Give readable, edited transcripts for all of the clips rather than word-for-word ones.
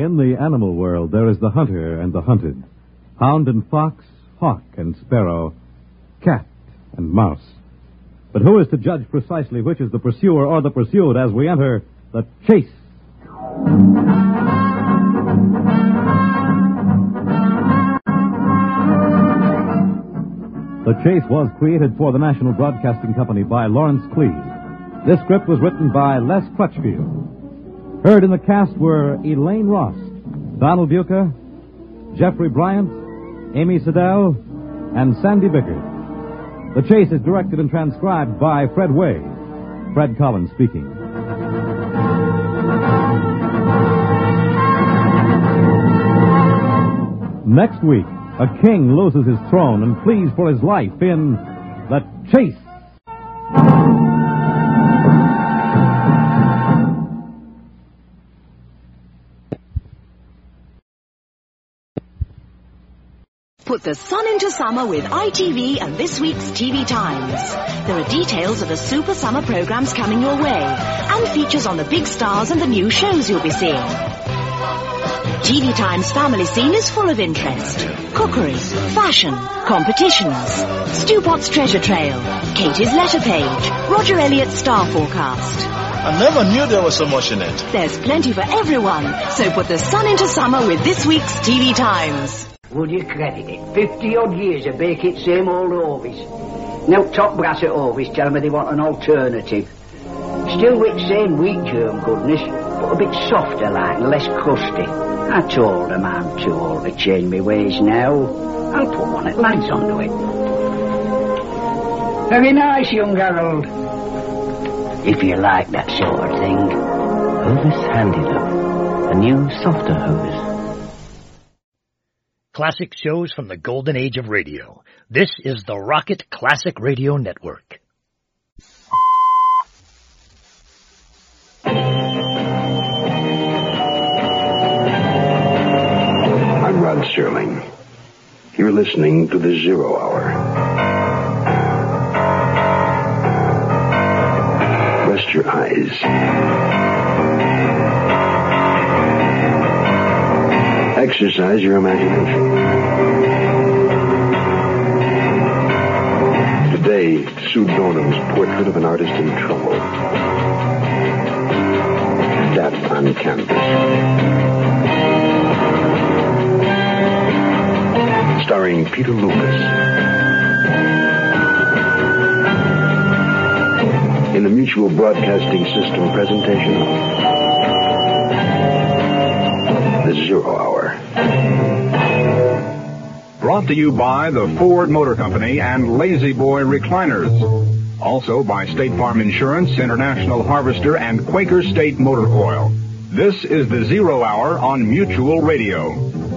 In the animal world, there is the hunter and the hunted, hound and fox, hawk and sparrow, cat and mouse. But who is to judge precisely which is the pursuer or the pursued as we enter the chase? The Chase was created for the National Broadcasting Company by Lawrence Cleave. This script was written by Les Crutchfield. Heard in the cast were Elaine Ross, Donald Buca, Jeffrey Bryant, Amy Siddell, and Sandy Vickers. The Chase is directed and transcribed by Fred Way. Fred Collins speaking. Next week, a king loses his throne and flees for his life in The Chase. Put the sun into summer with ITV and this week's TV Times. There are details of the super summer programs coming your way and features on the big stars and the new shows you'll be seeing. TV Times family scene is full of interest. Cookery, fashion, competitions, Stu Potts treasure trail, Katie's letter page, Roger Elliott's star forecast. I never knew there was so much in it. There's plenty for everyone, so put the sun into summer with this week's TV Times. Would you credit it? 50-odd years of baking same old Orvis. Now top brass at Orvis tell me they want an alternative. Still with same wheat germ goodness, but a bit softer like and less crusty. I told them I'm too old to change my ways now. I'll put one at Lads onto it. Very nice, young Harold. If you like that sort of thing. Hovis Handy Love. A new, softer Hovis. Classic shows from the golden age of radio. This is the Rocket Classic Radio Network. I'm Rod Serling. You're listening to the Zero Hour. Rest your eyes. Exercise your imagination. Today, Sue Donham's portrait of an artist in trouble. Death on Canvas. Starring Peter Lucas. In the Mutual Broadcasting System presentation of The Zero Hour. Brought to you by the Ford Motor Company and Lazy Boy Recliners. Also by State Farm Insurance, International Harvester, and Quaker State Motor Oil. This is the Zero Hour on Mutual Radio.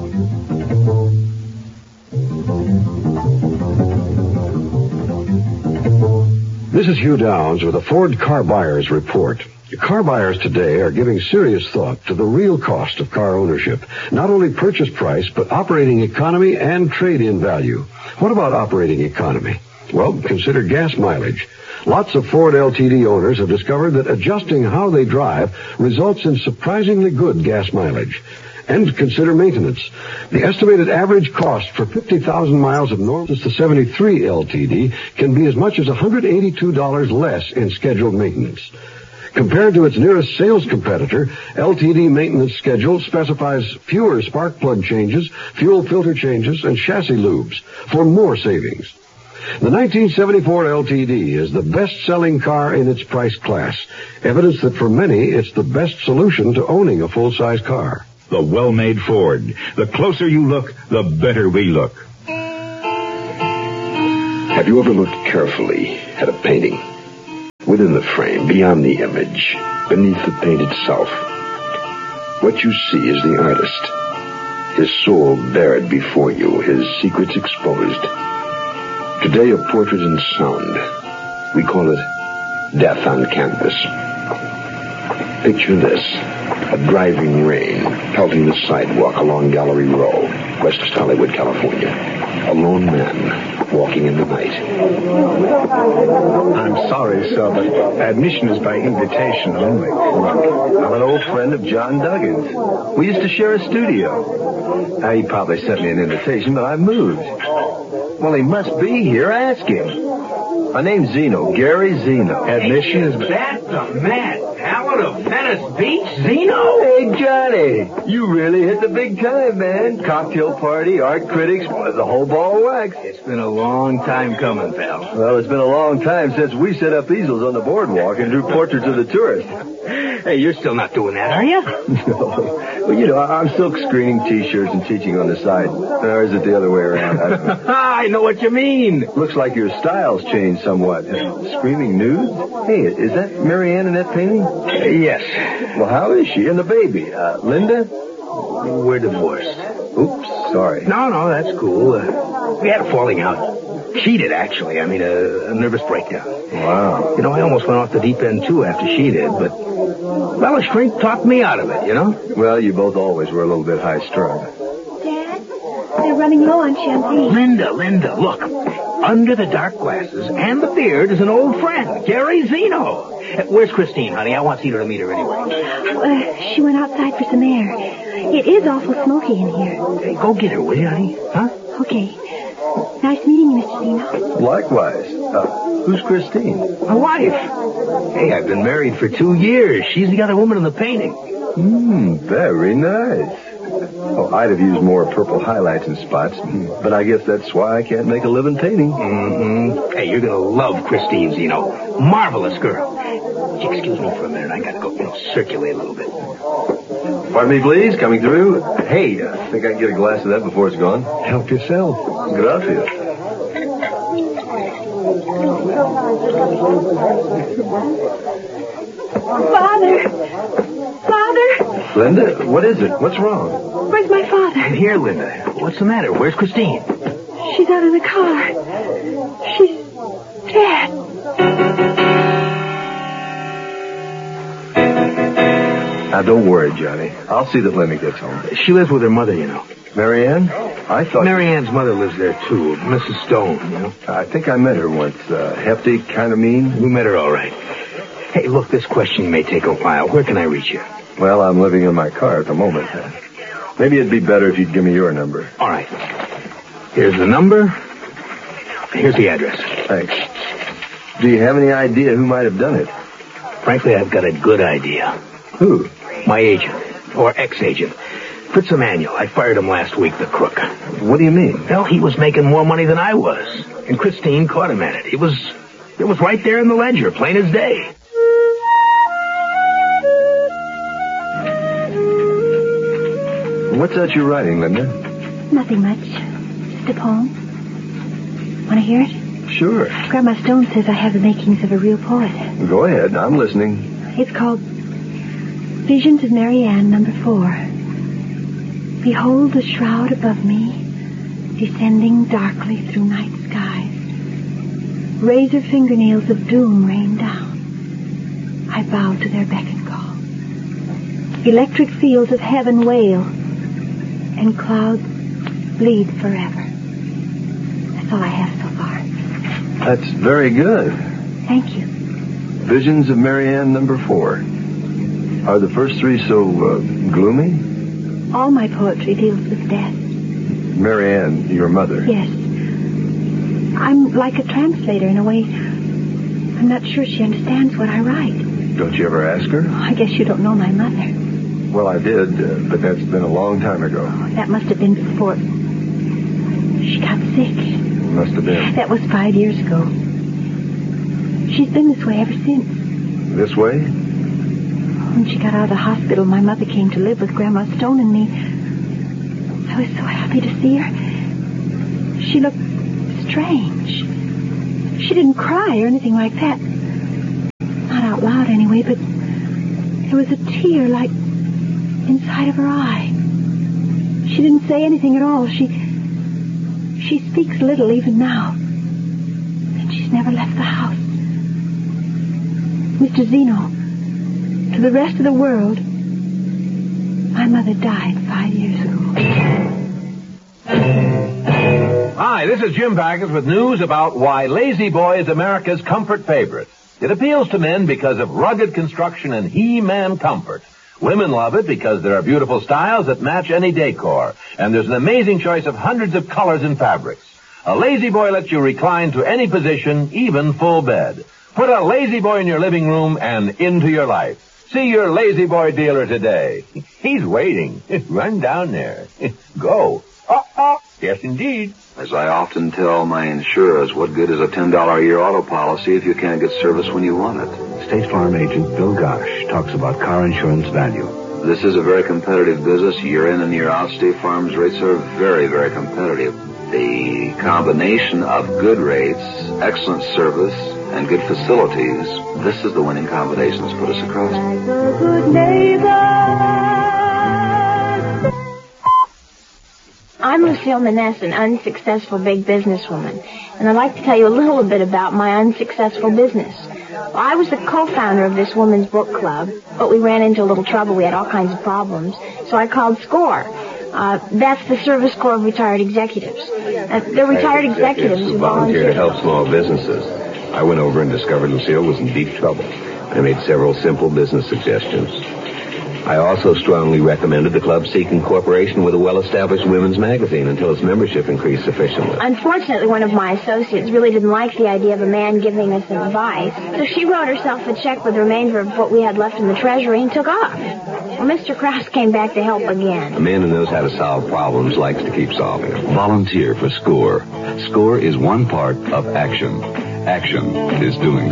This is Hugh Downs with a Ford Car Buyers Report. Car buyers today are giving serious thought to the real cost of car ownership. Not only purchase price, but operating economy and trade-in value. What about operating economy? Well, consider gas mileage. Lots of Ford LTD owners have discovered that adjusting how they drive results in surprisingly good gas mileage. And consider maintenance. The estimated average cost for 50,000 miles of normal to 73 LTD can be as much as $182 less in scheduled maintenance. Compared to its nearest sales competitor, LTD maintenance schedule specifies fewer spark plug changes, fuel filter changes, and chassis lubes for more savings. The 1974 LTD is the best-selling car in its price class, evidence that for many it's the best solution to owning a full-size car. The well-made Ford. The closer you look, the better we look. Have you ever looked carefully at a painting? Within the frame, beyond the image, beneath the paint itself, what you see is the artist. His soul bared before you, his secrets exposed. Today, a portrait in sound. We call it Death on Canvas. Picture this. A driving rain pelting the sidewalk along Gallery Row, West Hollywood, California. A lone man walking in the night. I'm sorry, sir, but admission is by invitation only. I'm an old friend of John Duggan's. We used to share a studio. Now, he probably sent me an invitation, but I moved. Well, he must be here. Ask him. My name's Zeno, Gary Zeno. Admission is... That's the man. Howard of Venice Beach, Zeno? Hey, Johnny. You really hit the big time, man. Cocktail party, art critics, the whole ball of wax. It's been a long time coming, pal. Well, it's been a long time since we set up easels on the boardwalk and drew portraits of the tourists. Hey, you're still not doing that, are you? No. Well, you know, I'm silk screening T-shirts and teaching on the side. Or is it the other way around? I know what you mean. Looks like your style's changed somewhat. Screaming nudes? Hey, is that Marianne in that painting? Yes. Well, how is she? And the baby? Linda? We're divorced. Oops, sorry. No, that's cool. We had a falling out. She did, actually. I mean, a nervous breakdown. Wow. You know, I almost went off the deep end, too, after she did, but... Well, her strength talked me out of it, you know? Well, you both always were a little bit high-strung. Dad, they're running low on champagne. Linda, look. Under the dark glasses and the beard is an old friend, Gary Zeno. Where's Christine, honey? I want Zeno to meet her anyway. She went outside for some air. It is awful smoky in here. Hey, go get her, will you, honey? Huh? Okay. Nice meeting you, Mr. Zeno. Likewise. Who's Christine? My wife. Hey, I've been married for 2 years. She's the other woman in the painting. Very nice. Oh, I'd have used more purple highlights and spots, but I guess that's why I can't make a living painting. Mm-hmm. Hey, you're going to love Christine, Zeno. Marvelous girl. Excuse me for a minute. I got to go, circulate a little bit. Pardon me, please. Coming through. Hey, I think I can get a glass of that before it's gone. Help yourself. Gracias. Father! Linda, what is it? What's wrong? Where's my father? I'm here, Linda. What's the matter? Where's Christine? She's out of the car. She's dead. Now, don't worry, Johnny. I'll see that Linda gets home. She lives with her mother, you know. Marianne? I thought... Marianne's mother lives there, too. Mrs. Stone, you know. I think I met her once. Hefty, kind of mean. We met her all right. Hey, look, this question may take a while. Where can I reach you? Well, I'm living in my car at the moment. Maybe it'd be better if you'd give me your number. All right. Here's the number. Here's the address. Thanks. Do you have any idea who might have done it? Frankly, I've got a good idea. Who? My agent. Or ex-agent. Fritz Emanuel. I fired him last week, the crook. What do you mean? Well, he was making more money than I was. And Christine caught him at it. It was right there in the ledger, plain as day. What's that you're writing, Linda? Nothing much. Just a poem. Want to hear it? Sure. Grandma Stone says I have the makings of a real poet. Go ahead. I'm listening. It's called Visions of Marianne, number 4. Behold the shroud above me, descending darkly through night skies. Razor fingernails of doom rain down. I bow to their beck and call. Electric fields of heaven wail, and clouds bleed forever. That's all I have so far. That's very good. Thank you. Visions of Marianne, number 4. Are the first 3 so, gloomy? All my poetry deals with death. Marianne, your mother? Yes. I'm like a translator in a way. I'm not sure she understands what I write. Don't you ever ask her? I guess you don't know my mother. Well, I did, but that's been a long time ago. That must have been before she got sick. Must have been. That was 5 years ago. She's been this way ever since. This way? When she got out of the hospital, my mother came to live with Grandma Stone and me. I was so happy to see her. She looked strange. She didn't cry or anything like that. Not out loud anyway, but there was a tear like inside of her eye. She didn't say anything at all. She speaks little even now. And she's never left the house. Mr. Zeno, to the rest of the world, my mother died 5 years ago. Hi, this is Jim Baggins with news about why Lazy Boy is America's comfort favorite. It appeals to men because of rugged construction and He-Man comfort. Women love it because there are beautiful styles that match any decor, and there's an amazing choice of hundreds of colors and fabrics. A Lazy Boy lets you recline to any position, even full bed. Put a Lazy Boy in your living room and into your life. See your Lazy Boy dealer today. He's waiting. Run down there. Go. Yes, indeed. As I often tell my insurers, what good is a $10 a year auto policy if you can't get service when you want it? State Farm agent Bill Gosh talks about car insurance value. This is a very competitive business. Year in and year out, State Farm's rates are very, very competitive. The combination of good rates, excellent service, and good facilities, this is the winning combination that's put us across. I'm Lucille Maness, an unsuccessful big businesswoman, and I'd like to tell you a little bit about my unsuccessful business. Well, I was the co-founder of this women's book club, but we ran into a little trouble. We had all kinds of problems, so I called SCORE. That's the Service Corps of Retired Executives. They're retired executives who volunteer to help small businesses. I went over and discovered Lucille was in deep trouble. I made several simple business suggestions. I also strongly recommended the club seek incorporation with a well-established women's magazine until its membership increased sufficiently. Unfortunately, one of my associates really didn't like the idea of a man giving us advice, so she wrote herself a check with the remainder of what we had left in the treasury and took off. Well, Mr. Krause came back to help again. A man who knows how to solve problems likes to keep solving them. Volunteer for SCORE. SCORE is one part of action. Action is doing